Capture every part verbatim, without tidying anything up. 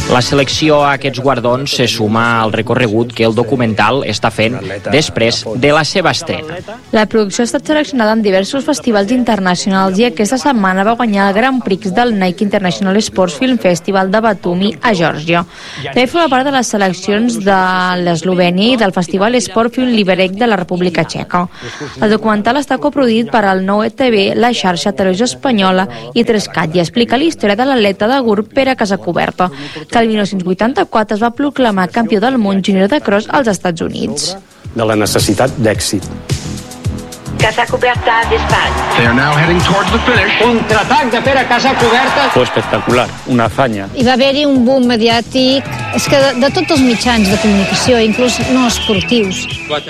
La selecció a aquests guardons se suma al recorregut que el documental està fent després de la seva estrena. La producció ha estat seleccionada en diversos festivals internacionals i aquesta setmana va guanyar el Grand Prix del Nike International Sports Film Festival de Batumi a Geòrgia. També forma part de les seleccions de l'Eslovènia i del Festival Sport Film Liberec de la República Txeca. El documental està coproduït per al nou E T V, la xarxa Televisió Espanyola i tres cat i explica la història de l'atleta de GURB Pere Casacuberta, que el dinou vuitanta-quatre es va proclamar campió del món júnior de cross als Estats Units. De la necessitat d'èxit. Casacuberta d'Espanya. They are now heading towards the finish. Contraatac de Pere Casacuberta. Fue espectacular, una hazaña. Hi va haver-hi un boom mediàtic, és que de, de tots els mitjans de comunicació, inclús no esportius.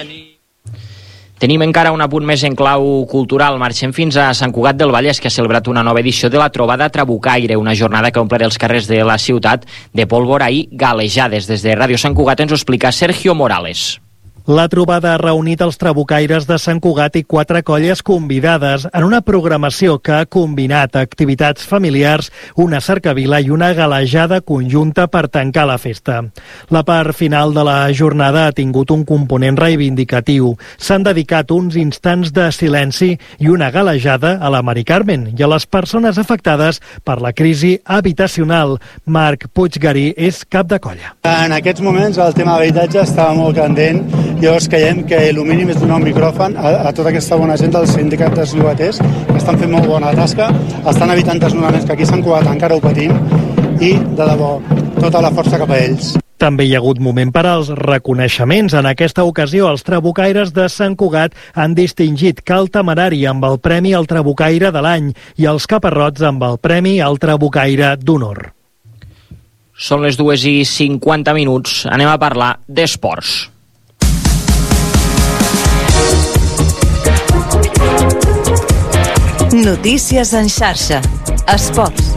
Tenim encara un apunt més en clau cultural. Marxem fins a Sant Cugat del Vallès, que ha celebrat una nova edició de la Trobada Trabucaire, una jornada que omple els carrers de la ciutat de pólvora i galejades. Des de Ràdio Sant Cugat ens ho explica Sergio Morales. La trobada ha reunit els trabucaires de Sant Cugat i quatre colles convidades en una programació que ha combinat activitats familiars, una cercavila i una galejada conjunta per tancar la festa. La part final de la jornada ha tingut un component reivindicatiu. S'han dedicat uns instants de silenci i una galejada a la Mari Carmen i a les persones afectades per la crisi habitacional. Marc Puiggarí és cap de colla. En aquests moments el tema d'habitatge estava molt candent. Llavors creiem que el mínim és donar un micròfon a, a tota aquesta bona gent dels sindicats llogaters que estan fent molt bona tasca, estan evitant desnonaments que aquí a Sant Cugat encara ho patim i, de debò, tota la força cap a ells. També hi ha hagut moment per als reconeixements. En aquesta ocasió, els trabucaires de Sant Cugat han distingit Cal Temerari amb el Premi al Trabucaire de l'any i els Caparrots amb el Premi al Trabucaire d'Honor. Són les dues i cinquanta minuts. Anem a parlar d'esports. Notícies en xarxa. Esports.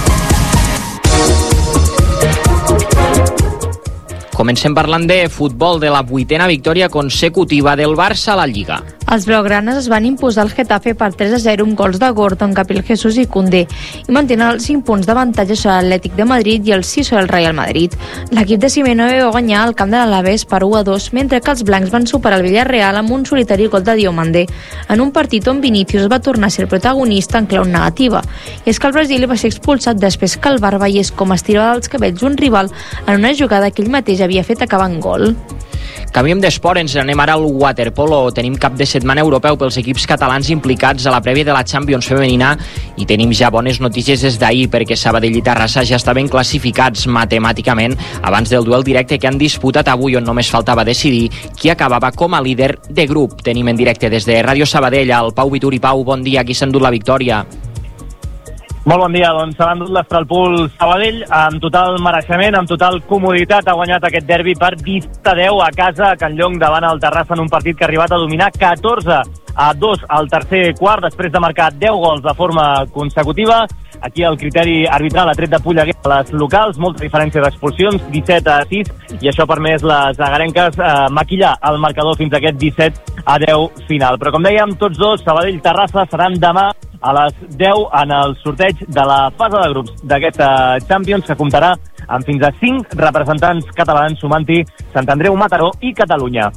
Comencem parlant de futbol, de la vuitena victòria consecutiva del Barça a la Lliga. Els blaugranes es van imposar al Getafe per tres a zero amb gols de Gordon, Gabriel Jesús i Koundé i mantenen els cinc punts d'avantatge sobre l'Atlètic de Madrid i els sis sobre el Real Madrid. L'equip de Simeone va guanyar al camp de l'Alavés per u a dos, mentre que els blancs van superar el Villarreal amb un solitari gol de Diomandé, en un partit on Vinícius va tornar a ser protagonista en clau negativa. I és que el Brasil va ser expulsat després que el V A R veiés com estirava els cabells un rival en una jugada que ell mateix havia fet acabar en gol. Canviem d'esport, ens anem ara al waterpolo. Tenim cap de setmana europeu pels equips catalans implicats a la prèvia de la Champions femenina i tenim ja bones notícies des d'ahir perquè Sabadell i Terrassa ja estaven classificats matemàticament abans del duel directe que han disputat avui, on només faltava decidir qui acabava com a líder de grup. Tenim en directe des de Ràdio Sabadell el Pau Vituri. Pau, bon dia, qui s'ha endut la victòria? Molt bon dia, doncs s'ha endut l'Estralpool Sabadell amb total mereixement, amb total comoditat. Ha guanyat aquest derbi per disset a deu a casa a Can Llong davant el Terrassa en un partit que ha arribat a dominar catorze a dos al tercer quart després de marcar deu gols de forma consecutiva. Aquí el criteri arbitral ha tret de Pullaguer a les locals, molta diferència d'expulsions, disset a sis, i això ha permès les agarenques eh, maquillar el marcador fins a aquest disset a deu final. Però com dèiem, tots dos, Sabadell-Terrassa, seran demà a les deu en el sorteig de la fase de grups d'aquesta Champions, que comptarà amb fins a cinc representants catalans, sumant-hi Sant Andreu, Mataró i Catalunya.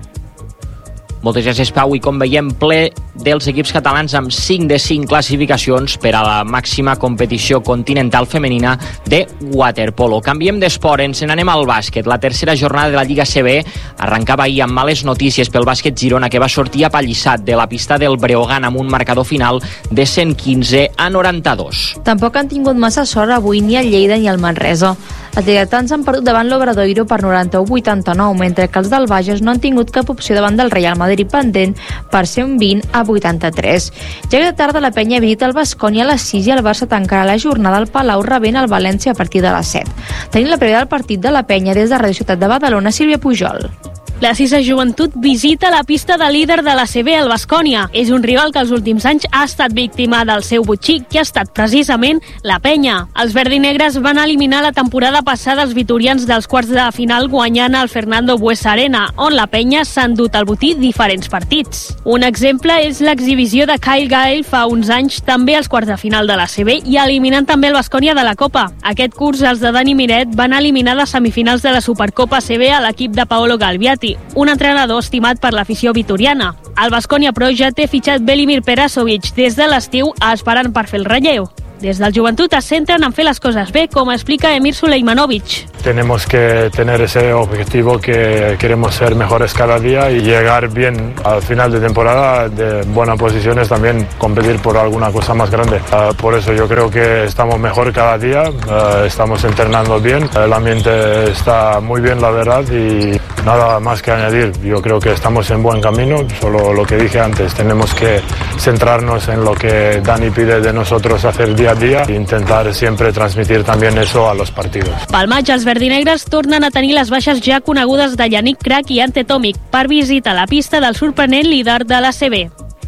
Moltes gràcies, Pau, i com veiem, ple dels equips catalans amb cinc de cinc classificacions per a la màxima competició continental femenina de waterpolo. Canviem d'esport, ens n'anem al bàsquet. La tercera jornada de la Lliga C B arrencava ahir amb males notícies pel bàsquet Girona, que va sortir apallissat de la pista del Breogán amb un marcador final de cent quinze a noranta-dos. Tampoc han tingut massa sort avui ni el Lleida ni el Manresa. Els lleidatans han perdut davant l'Obradoiro per noranta-u a vuitanta-nou, mentre que els del Bages no han tingut cap opció davant del Real Madrid pendent per cent vint a vuitanta-tres. Ja de tarda la Penya visita el Baskonia a les sis i el Barça tancarà la jornada al Palau rebent el València a partir de les set. Tenim la prèvia del partit de la Penya des de Radio Ciutat de Badalona, Sílvia Pujol. La Cisa Joventut visita la pista de líder de la C B, el Baskonia. És un rival que els últims anys ha estat víctima del seu botxí, que ha estat precisament la penya. Els verdinegres van eliminar la temporada passada els vitorians dels quarts de final guanyant el Fernando Buesa Arena, on la penya s'ha endut al botí diferents partits. Un exemple és l'exhibició de Kyle Gael fa uns anys també als quarts de final de la C B i eliminant també el Baskonia de la Copa. Aquest curs els de Dani Miret van eliminar de semifinals de la Supercopa C B a l'equip de Paolo Galviati, un entrenador estimat per l'afició vitoriana. El Baskonia, però, ja té fitxat Velimir Perasovic des de l'estiu esperant per fer el relleu. Des del Joventut es centren en fer les coses bé, com explica Emir Sulejmanovic. Tenemos que tener ese objetivo que queremos ser mejores cada día y llegar bien al final de temporada de buenas posiciones, también competir por alguna cosa más grande. Uh, por eso yo creo que estamos mejor cada día, uh, estamos entrenando bien, el ambiente está muy bien, la verdad, y nada más que añadir. Yo creo que estamos en buen camino, solo lo que dije antes, tenemos que centrarnos en lo que Dani pide de nosotros hacer día a día e intentar siempre transmitir también eso a los partidos. Pel maig, els verdinegres tornen a tenir les baixes ja conegudes de Yannick Crac i Ante Tomic per visitar la pista del sorprenent líder de la C B.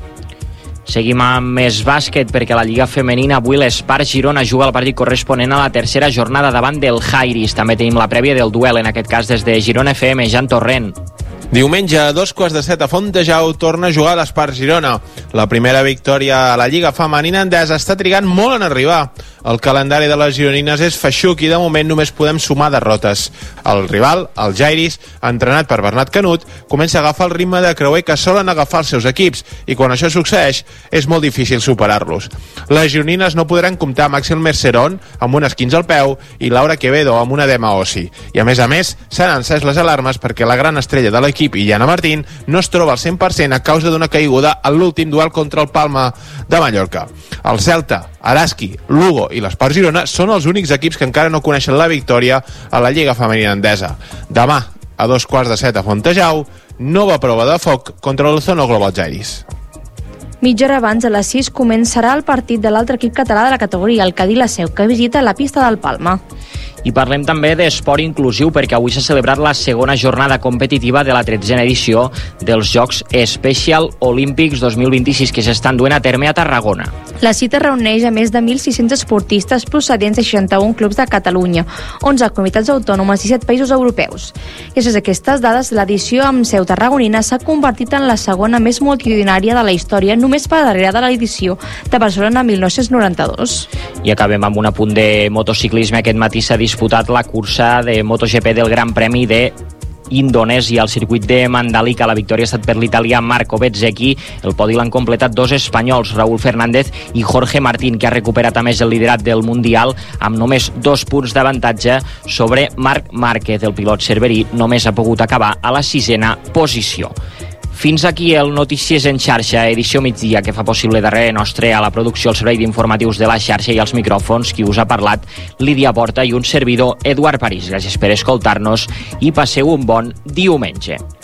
Seguim amb més bàsquet perquè la Lliga Femenina avui l'Espart Girona juga el partit corresponent a la tercera jornada davant del Jairis. També tenim la prèvia del duel, en aquest cas des de Girona F M, Jan Torrent. Diumenge, a dos quarts de set a Fontejau, torna a jugar l'Espart Girona. La primera victòria a la Lliga Femenina Endesa està trigant molt en arribar. El calendari de les gironines és feixuc i de moment només podem sumar derrotes. El rival, el Jairis, entrenat per Bernat Canut, comença a agafar el ritme de creuer que solen agafar els seus equips i quan això succeeix és molt difícil superar-los. Les gironines no podran comptar amb Axel Mercerón amb un esquins al peu i Laura Quevedo amb un edema ossi. I a més a més s'han encès les alarmes perquè la gran estrella de l'equip i Iana Martín no es troba al cent per cent a causa d'una caiguda en l'últim duel contra el Palma de Mallorca. El Celta, Araski, Lugo i l'Espart Girona són els únics equips que encara no coneixen la victòria a la Lliga Femenina Endesa. Demà, a dos quarts de set a Fontejau, nova prova de foc contra l'Ozono Global Jairis. Mitja hora abans, a les sis, començarà el partit de l'altre equip català de la categoria, el Cadí La Seu, que visita la pista del Palma. I parlem també d'esport inclusiu perquè avui s'ha celebrat la segona jornada competitiva de la tretzena edició dels Jocs Special Olímpics dos mil vint-i-sis que s'estan duent a terme a Tarragona. La cita reuneix a més de mil sis-cents esportistes procedents de seixanta-un clubs de Catalunya, onze comunitats autònomes i set països europeus. Gràcies a aquestes dades, l'edició amb seu tarragonina s'ha convertit en la segona més multitudinària de la història, només per darrere de l'edició de Barcelona mil nou-cents noranta-dos. I acabem amb un apunt de motociclisme. Aquest matí s'ha disputat la cursa de MotoGP del Gran Premi de Indonèsia al circuit de Mandalika. La victòria ha estat per l'italià Marco Bezzecchi. El podi l'han completat dos espanyols, Raúl Fernández i Jorge Martín, que ha recuperat a més el liderat del Mundial amb només dos punts d'avantatge sobre Marc Márquez. El pilot cerverí només ha pogut acabar a la sisena posició. Fins aquí el Notícies en xarxa, edició migdia, que fa possible darrere nostre a la producció, el servei d'informatius de la xarxa i els micròfons, qui us ha parlat, Lídia Porta, i un servidor, Eduard París. Gràcies per escoltar-nos i passeu un bon diumenge.